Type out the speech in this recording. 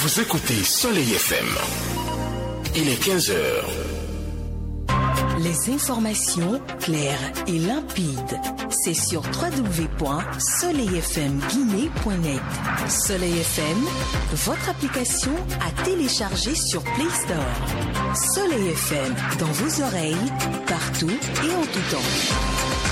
Vous écoutez Soleil FM. Il est 15h. Les informations claires et limpides, c'est sur www.soleilfmguinée.net. Soleil FM, votre application à télécharger sur Play Store. Soleil FM, dans vos oreilles, partout et en tout temps.